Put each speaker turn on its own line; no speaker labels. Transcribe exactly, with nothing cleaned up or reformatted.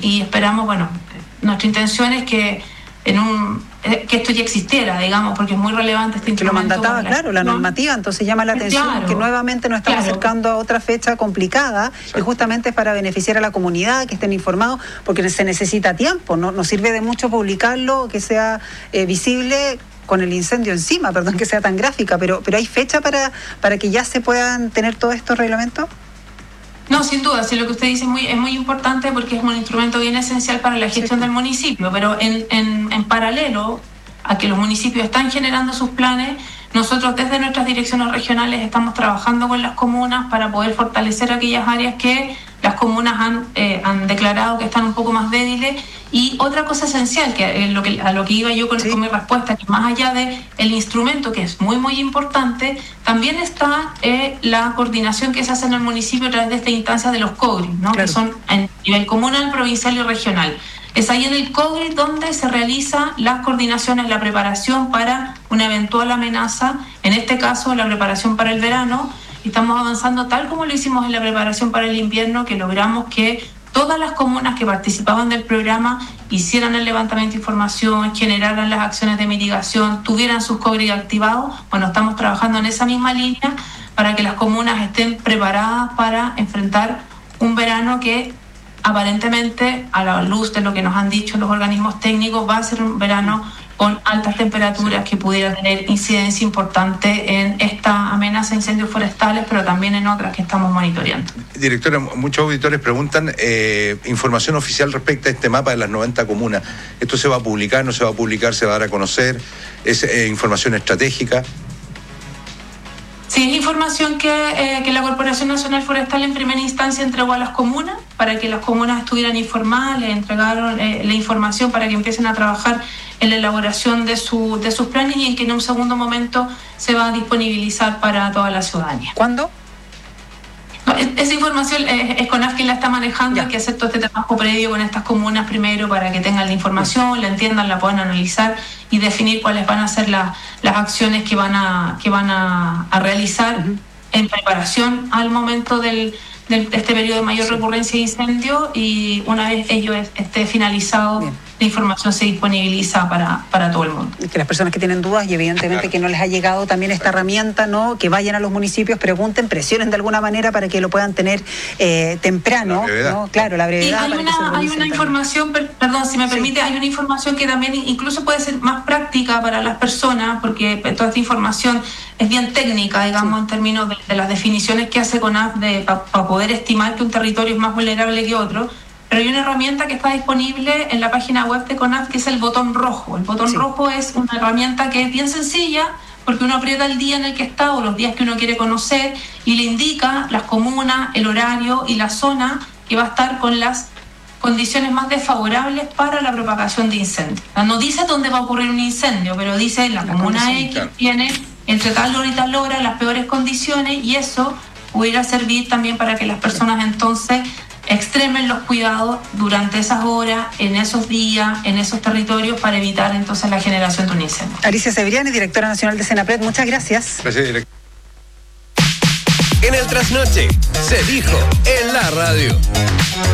y esperamos, bueno, nuestra intención es que en un que esto ya existiera, digamos, porque es muy relevante este instrumento.
Que lo mandataba, claro, la normativa, entonces llama la atención
claro,
que nuevamente nos estamos
claro.
acercando a otra fecha complicada. Exacto. Y justamente es para beneficiar a la comunidad, que estén informados, porque se necesita tiempo, no, no sirve de mucho publicarlo, que sea eh, visible con el incendio encima, perdón que sea tan gráfica, pero, pero ¿hay fecha para, para que ya se puedan tener todos estos reglamentos?
No, sin duda, sí, lo que usted dice es muy, es muy importante porque es un instrumento bien esencial para la gestión sí. del municipio, pero en, en, en paralelo a que los municipios están generando sus planes, nosotros desde nuestras direcciones regionales estamos trabajando con las comunas para poder fortalecer aquellas áreas que las comunas han, eh, han declarado que están un poco más débiles. Y otra cosa esencial, que, eh, lo que a lo que iba yo con, sí. con mi respuesta, que más allá de el instrumento, que es muy muy importante, también está eh, la coordinación que se hace en el municipio a través de esta instancia de los COGRI, ¿no? Claro. Que son a nivel comunal, provincial y regional. Es ahí en el COGRI donde se realizan las coordinaciones, la preparación para una eventual amenaza, en este caso la preparación para el verano. Estamos avanzando tal como lo hicimos en la preparación para el invierno, que logramos que todas las comunas que participaban del programa hicieran el levantamiento de información, generaran las acciones de mitigación, tuvieran sus COGRI activados. Bueno, estamos trabajando en esa misma línea para que las comunas estén preparadas para enfrentar un verano que aparentemente, a la luz de lo que nos han dicho los organismos técnicos, va a ser un verano con altas temperaturas que pudiera tener incidencia importante en esta amenaza de incendios forestales, pero también en otras que estamos monitoreando.
Directora, muchos auditores preguntan eh, información oficial respecto a este mapa de las noventa comunas. ¿Esto se va a publicar, no se va a publicar, se va a dar a conocer? ¿Es eh, información estratégica?
Sí, es información que, eh, que la Corporación Nacional Forestal en primera instancia entregó a las comunas para que las comunas estuvieran informadas, les entregaron eh, la información para que empiecen a trabajar en la elaboración de, su, de sus planes y en que en un segundo momento se va a disponibilizar para toda la ciudadanía.
¿Cuándo?
No, esa información es, es CONAF quien la está manejando,
ya.
Hay que hacer todo este trabajo previo con estas comunas primero para que tengan la información, la entiendan, la puedan analizar y definir cuáles van a ser la, las acciones que van a, que van a, a realizar uh-huh. en preparación al momento del, del, de este periodo de mayor sí. recurrencia de incendio, y una vez ello esté finalizado, bien. La información se disponibiliza para, para todo el mundo.
Que las personas que tienen dudas y evidentemente claro. que no les ha llegado también esta herramienta, ¿no? Que vayan a los municipios, pregunten, presionen de alguna manera para que lo puedan tener eh, temprano, la ¿no? Claro, la brevedad.
Y hay una, hay una información, per, perdón, si me permite, sí. hay una información que también incluso puede ser más práctica para las personas, porque toda esta información es bien técnica, digamos, sí. en términos de, de las definiciones que hace CONAF para pa poder estimar que un territorio es más vulnerable que otro. Pero hay una herramienta que está disponible en la página web de CONAF, que es el botón rojo. El botón sí. rojo es una herramienta que es bien sencilla, porque uno aprieta el día en el que está o los días que uno quiere conocer y le indica las comunas, el horario y la zona que va a estar con las condiciones más desfavorables para la propagación de incendios. No dice dónde va a ocurrir un incendio, pero dice la, la comuna X claro. tiene entre tal hora y tal hora las peores condiciones, y eso pudiera servir también para que las personas entonces extremen los cuidados durante esas horas, en esos días, en esos territorios, para evitar entonces la generación de un incendio.
Alicia Severiani, directora nacional de Senapred, muchas gracias.
Gracias, directora.
En el Trasnoche se dijo en la radio.